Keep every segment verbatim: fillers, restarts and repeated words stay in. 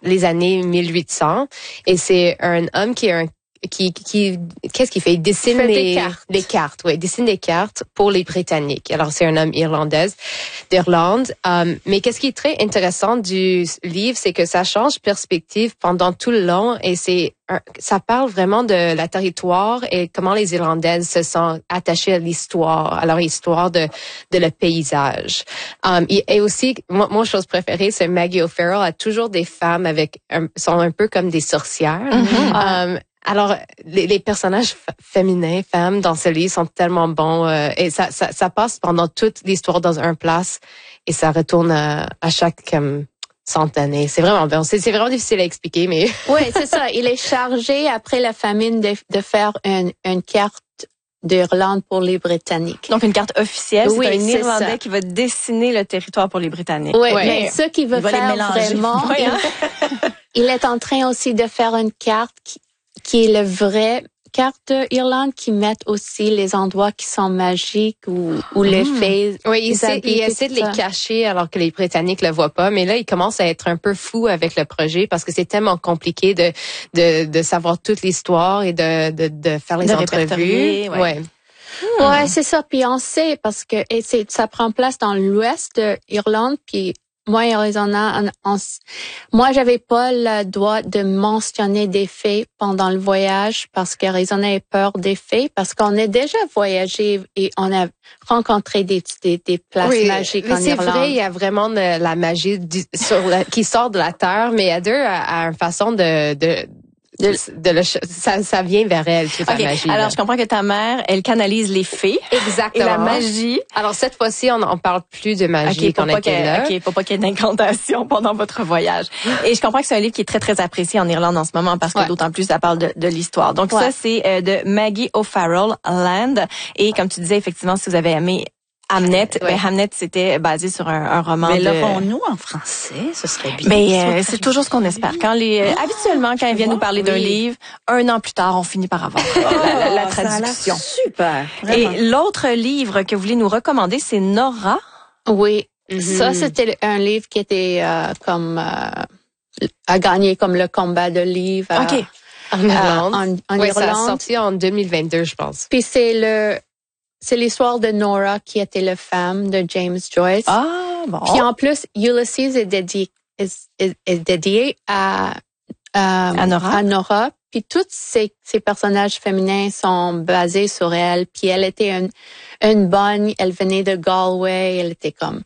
les années mille huit cents et c'est un homme qui est un qui qui qu'est-ce qu'il fait? Il dessine il fait les des cartes. des cartes, oui, il dessine des cartes pour les Britanniques. Alors c'est un homme irlandais d'Irlande, um, mais qu'est-ce qui est très intéressant du livre, c'est que ça change perspective pendant tout le long et c'est un, ça parle vraiment de la territoire et comment les Irlandaises se sont attachées à l'histoire, à leur histoire de de le paysage. Um, et, et aussi, moi, mon chose préférée, c'est Maggie O'Farrell a toujours des femmes avec un, sont un peu comme des sorcières. Mm-hmm. Um, Alors, les, les personnages f- féminins, femmes, dans ce livre sont tellement bons euh, et ça, ça, ça passe pendant toute l'histoire dans un place et ça retourne à, à chaque comme, centaine d'années. C'est vraiment bien. C'est, c'est vraiment difficile à expliquer, mais... Oui, c'est ça. Il est chargé, après la famine, de, de faire une, une carte d'Irlande pour les Britanniques. Donc, une carte officielle, oui, c'est un c'est Irlandais ça. qui va dessiner le territoire pour les Britanniques. Oui, ouais. mais ce qu'il veut faire vraiment, oui, hein? il, il est en train aussi de faire une carte qui, qui est le vrai carte d'Irlande, qui met aussi les endroits qui sont magiques ou, ou les mmh. fées. Oui, il, essaie, il essaie de les cacher alors que les Britanniques le voient pas. Mais là, il commence à être un peu fou avec le projet parce que c'est tellement compliqué de de, de savoir toute l'histoire et de de, de faire les de entrevues. Ouais. ouais. Hmm. Ouais, c'est ça. Puis on sait parce que et c'est, ça prend place dans l'ouest de l'Irlande. Puis moi, Arizona, on, on, moi, j'avais pas le droit de mentionner des fées pendant le voyage parce qu'Arizona a peur des fées parce qu'on a déjà voyagé et on a rencontré des des, des places oui, magiques mais en c'est Irlande. C'est vrai, il y a vraiment de la magie du, sur la, qui sort de la terre, mais Heather a, a une façon de, de De, de le, ça, ça vient vers elle, toute okay. la magie. Alors, là. je comprends que ta mère, elle canalise les fées. Exactement. Et la magie. Alors, cette fois-ci, on on parle plus de magie okay, qu'on était là. OK, pour pas qu'il y ait d'incantation pendant votre voyage. Et je comprends que c'est un livre qui est très, très apprécié en Irlande en ce moment parce que ouais. d'autant plus, ça parle de, de l'histoire. Donc, ouais. ça, c'est euh, de Maggie O'Farrell, Land. Et comme tu disais, effectivement, si vous avez aimé Hamnet, euh, ouais. ben Hamnet c'était basé sur un, un roman. Mais de... l'aurons-nous en français, ce serait bien. Mais euh, c'est toujours ce qu'on espère. Quand les euh, oh, habituellement quand ils viennent nous parler oui. d'un livre, un an plus tard, on finit par avoir oh, la, la, la traduction. Ça a super. Vraiment. Et l'autre livre que vous voulez nous recommander, c'est Nora. Oui, mm-hmm. ça c'était un livre qui était euh, comme euh, a gagné comme le combat de livre. Euh, OK. En Irlande. Euh, en, en oui, Irlande. Ça a sorti en deux mille vingt-deux, je pense. Puis c'est le C'est l'histoire de Nora qui était la femme de James Joyce. Ah, bon. Puis en plus, Ulysses est dédié, est, est, est dédié à, euh, à Nora. À Nora. Puis tous ces, ces personnages féminins sont basés sur elle. Puis elle était une, une bonne, elle venait de Galway, elle était comme,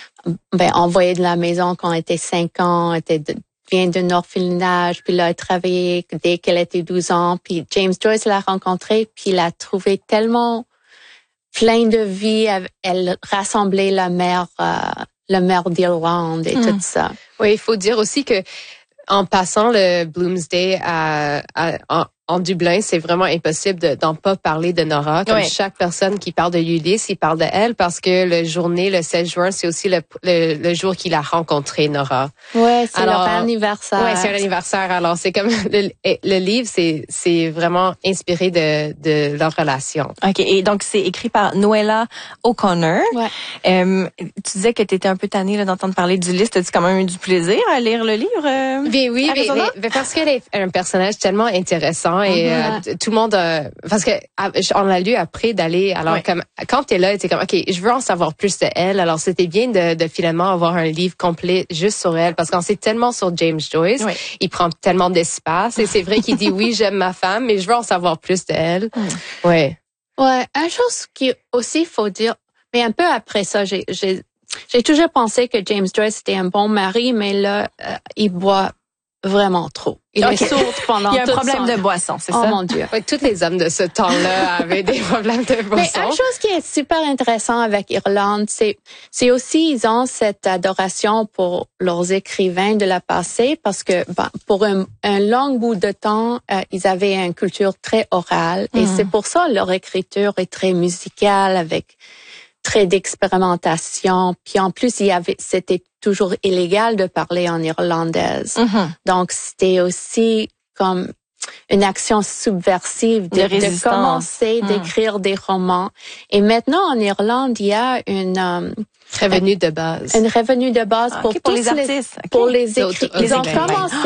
ben, envoyée de la maison quand elle était cinq ans, elle était de, vient d'un orphelinage, puis là, elle travaillait dès qu'elle était douze ans. Puis James Joyce l'a rencontrée, puis il l'a trouvée tellement plein de vie, elle rassemblait la mère, euh, la mère d'Irlande et mmh. tout ça. Oui, il faut dire aussi que en passant le Bloomsday à, à en, en Dublin, c'est vraiment impossible de, d'en pas parler de Nora. Comme oui. chaque personne qui parle de Ulysse, il parle de elle parce que le journée, le seize juin, c'est aussi le, le, le jour qu'il a rencontré Nora. Ouais, c'est alors, leur anniversaire. Ouais, c'est un anniversaire. Alors, c'est comme le, le livre, c'est, c'est vraiment inspiré de, de leur relation. OK. Et donc, c'est écrit par Noella O'Connor. Ouais. Euh, tu disais que tu étais un peu tannée là, d'entendre parler d'Ulysse. T'as-tu quand même eu du plaisir à lire le livre? Euh, mais oui, mais, mais, mais parce qu'elle est un personnage tellement intéressant et mm-hmm. euh, tout le monde euh, parce que on l'a lu après d'aller alors ouais. comme quand t'es là t'es comme ok je veux en savoir plus de elle alors c'était bien de, de finalement avoir un livre complet juste sur elle parce qu'on sait tellement sur James Joyce ouais. il prend tellement d'espace et c'est vrai qu'il dit oui j'aime ma femme mais je veux en savoir plus de elle mm. ouais ouais une chose qui aussi faut dire mais un peu après ça j'ai j'ai j'ai toujours pensé que James Joyce était un bon mari mais là euh, il boit vraiment trop. Il okay. est sourd pendant tout. Il y a un problème son... de boisson, c'est oh ça? Oh mon Dieu. Ouais, tous les hommes de ce temps-là avaient des problèmes de boisson. Mais une chose qui est super intéressante avec Irlande, c'est c'est aussi ils ont cette adoration pour leurs écrivains de la passé parce que ben, pour un, un long bout de temps, euh, ils avaient une culture très orale mm. et c'est pour ça leur écriture est très musicale avec très d'expérimentation. Puis en plus, il y avait, c'était toujours illégal de parler en irlandaise. Mm-hmm. Donc, c'était aussi comme une action subversive de, de, de commencer mm. d'écrire des romans. Et maintenant, en Irlande, il y a une... Um, revenu de base. Une revenu de base ah, pour okay, pour tous les artistes. Les, pour okay. les écrits. Ils ont commencé